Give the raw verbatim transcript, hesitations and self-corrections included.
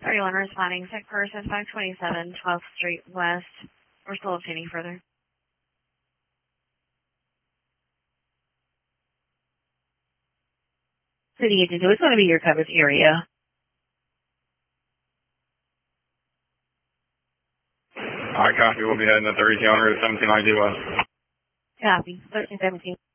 thirty-one responding. Sick person, five twenty-seven, twelfth Street West. We're still obtaining further. City agent, what's going to be your coverage area? All right, copy. We'll be heading to thirty-two hundred, seventeen ninety West. Copy. thirteen seventeen.